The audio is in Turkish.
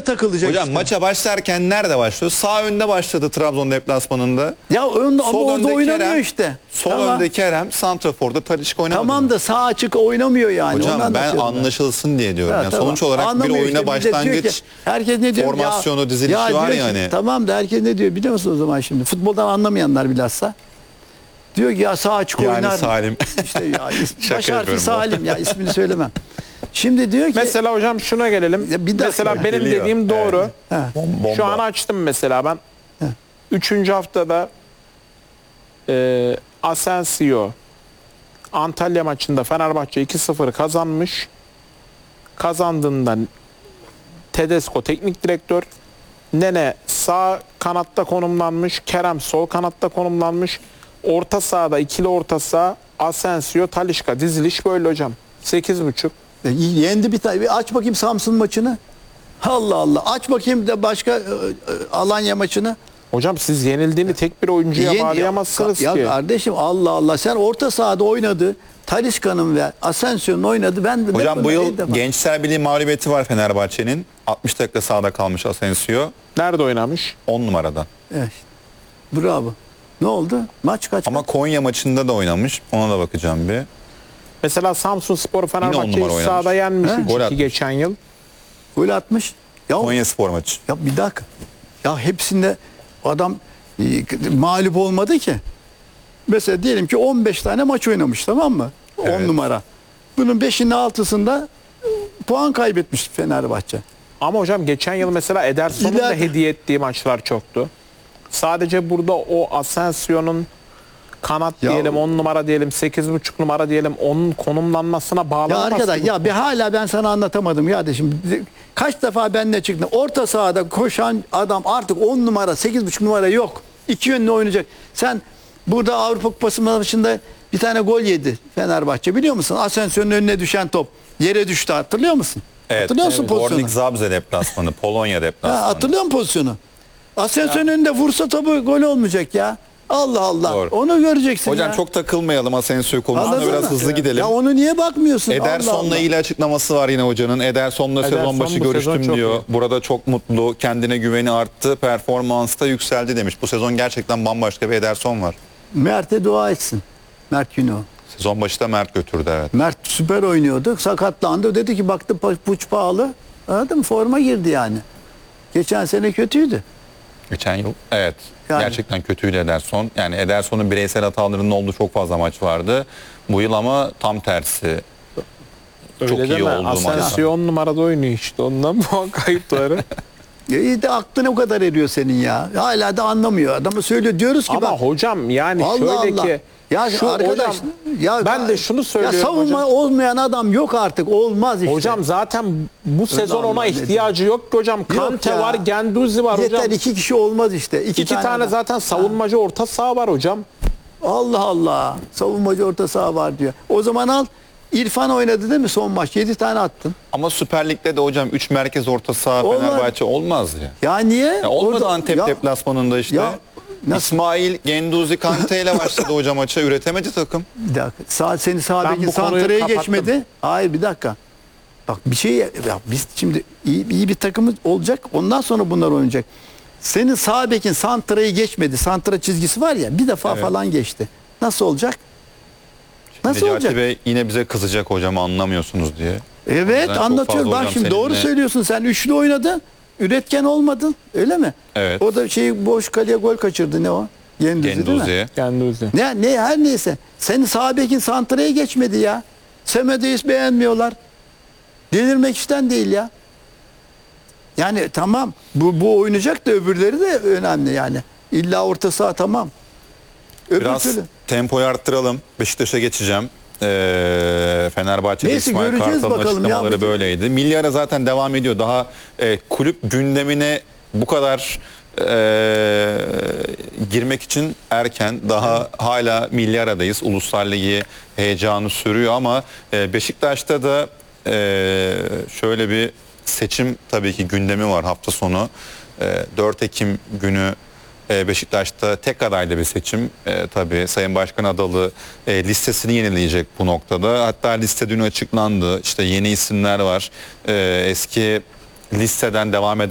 takılacak. Hocam işte. maça başlarken nerede başlıyor? Sağ önde başladı Trabzon deplasmanında. Ya önde, ama Sol orada önde oynamıyor Kerem, işte. Sol Tamam. önde Kerem, santraforda Talisca oynamadı. Tamam da sağ açık oynamıyor yani. Hocam Ondan ben anlatıyorum anlaşılsın diye diyorum. Ha, Yani tamam. sonuç olarak Anlamıyor bir oyuna işte. Millet diyor başlangıç ki, herkes ne diyor? formasyonu, dizilişi var diyor ki, yani. Tamam da herkes ne diyor biliyor musun o zaman şimdi? Futboldan anlamayanlar bilhassa. Diyor ki ya sağ açık Yani oynar. Salim. İşte ya Şaka baş harfi yapıyorum bu. Salim ya ismini söylemem. Şimdi diyor ki Mesela hocam şuna gelelim. Ya bir dakika Mesela ya. benim Geliyor. dediğim doğru. Ha. Bomba. Şu an açtım mesela ben. 3. haftada Asensio Antalya maçında Fenerbahçe 2-0 kazanmış. Kazandığından Tedesco teknik direktör, Nene sağ kanatta konumlanmış, Kerem sol kanatta konumlanmış. Orta sahada ikili orta saha Asensio, Talisca, diziliş böyle hocam. 8.5. Yendi bir tane. Bir aç bakayım Samsun maçını. Allah Allah. Aç bakayım da başka Alanya maçını. Hocam siz yenildiğini tek bir oyuncuya bağlayamazsınız ya ki. kardeşim Allah Allah. Sen orta sahada oynadı. Talisca'nın ve Asensio'nun oynadı. Ben Hocam bu yıl Gençler Birliği mağlubiyeti var Fenerbahçe'nin. 60 dakika sahada kalmış Asensio. Nerede oynamış? 10 numaradan. Evet. Bravo. Ne oldu? Maç kaç? Ama Konya maçında da oynamış. Ona da bakacağım bir. Mesela Samsunspor on Fenerbahçe'yi numara oynamış. sahada yenmiş He? Gol 3-2 atmış. geçen yıl. Gol atmış. Ya, Konya Spor maçı. ya bir dakika. Ya hepsinde adam mağlup olmadı ki. Mesela diyelim ki 15 tane maç oynamış, tamam mı? 10 Evet. numara. Bunun 5'inde 6'sında puan kaybetmiş Fenerbahçe. Ama hocam geçen yıl mesela Ederson'un da hediye ettiği maçlar çoktu. Sadece burada o Asensio'nun kanat Ya- diyelim, 10 numara diyelim, 8.5 numara diyelim, onun konumlanmasına Ya bağlanmaz. arkadaş ki. ya bir hala ben sana anlatamadım kardeşim. Kaç defa benimle çıktın. Orta sahada koşan adam artık 10 numara 8,5 numara yok. İki yönlü oynayacak. Sen burada Avrupa Kupası maçında bir tane gol yedi Fenerbahçe, biliyor musun? Asensio'nun önüne düşen top yere düştü, hatırlıyor musun? Hatırlıyor musun pozisyonu? Gornik Zabrze deplasmanı, Polonya deplasmanı. Ha, hatırlıyor musun pozisyonu? Asensio'nun önünde vursa topu gol olmayacak ya. Allah Allah. Doğru. Onu göreceksin Hocam ya. çok takılmayalım Asensio konusunda, Anladın biraz mı? hızlı gidelim. Ya onu niye bakmıyorsun? Allah Ederson'la Allah. ilgili açıklaması var yine hocanın. Ederson'la sezon Ederson başı bu sezon görüştüm çok diyor. iyi. Burada çok mutlu, kendine güveni arttı, performansta yükseldi demiş. Bu sezon gerçekten bambaşka bir Ederson var. Mert'e dua etsin. Mert Günok. Sezon başı da Mert götürdü, evet. Mert süper oynuyordu. Sakatlandı. Dedi ki baktı puç pahalı. Anladın mı? Forma girdi yani. Geçen sene kötüydü. Geçen yıl evet, Yani. gerçekten kötüydü Ederson. Yani Ederson'un bireysel hatalarının olduğu çok fazla maç vardı. Bu yıl ama tam tersi. Öyle çok iyi deme. oldu maçta. Asensio 10 numarada oynuyor işte, ondan puan kayıpları. İyi de aklına o kadar eriyor senin ya. Hala da anlamıyor. Adamı söylüyor. Diyoruz ki Ama bak. hocam yani Allah şöyle Allah. ki Ya şu arkadaş, hocam, ya ben de şunu söylüyorum ya savunma hocam. olmayan adam yok artık. Olmaz işte. Hocam zaten bu sezon Allah ona Allah, ihtiyacı yok ki hocam. Kante ya. var, Genduzi var yeter hocam. iki kişi olmaz işte. İki tane adam. zaten savunmacı orta saha var hocam. Allah Allah. Savunmacı orta saha var diyor. O zaman al. İrfan oynadı değil mi son maç? 7 tane attın. Ama Süper Lig'de de hocam 3 merkez orta saha Olmaz. Fenerbahçe olmaz ya. Ya niye? Ya olmadı Orada- Antep ya- deplasmanında işte. Ya nasıl? İsmail Genduzi Kante ile başladı hocam maça. Üretemedi takım. Bir dakika. Seni Ben sağdaki bu konuyu santraya kapattım. geçmedi. Hayır bir dakika. Bak bir şey ya biz şimdi iyi bir takımız olacak. Ondan sonra bunlar oynayacak. Senin sağ bekin santrayı geçmedi. Santra çizgisi var ya, bir defa Evet. falan geçti. Nasıl olacak? Nasıl Necati olacak? Bey yine bize kızacak hocam, anlamıyorsunuz diye. Evet, Çok anlatıyorum. fazla Bak hocam şimdi doğru seninle- söylüyorsun. Sen üçlü oynadın. Üretken olmadın. Öyle mi? Evet. O da boş kaleye gol kaçırdı. Ne o? Genduzi değil mi? Genduzi. Genduzi. Ne her neyse. Senin sağ bekin santraya geçmedi ya. Semedo'yu beğenmiyorlar. Delirmek işten değil ya. Yani tamam bu oynayacak da öbürleri de önemli yani. İlla orta saha tamam. Öbür Biraz türlü. tempoyu arttıralım. Beşiktaş'a geçeceğim. Fenerbahçe'de Neyse, İsmail göreceğiz Kartal'ın bakalım ya. açıklamaları böyleydi. Milli ara zaten devam ediyor. Daha kulüp gündemine bu kadar girmek için erken. Daha hala milli aradayız. Uluslar Ligi heyecanı sürüyor ama Beşiktaş'ta da şöyle bir seçim tabii ki gündemi var hafta sonu. 4 Ekim günü Beşiktaş'ta tek adaylı bir seçim. Tabii Sayın Başkan Adalı listesini yenileyecek bu noktada. Hatta liste dün açıklandı. İşte yeni isimler var. Eski listeden devam eden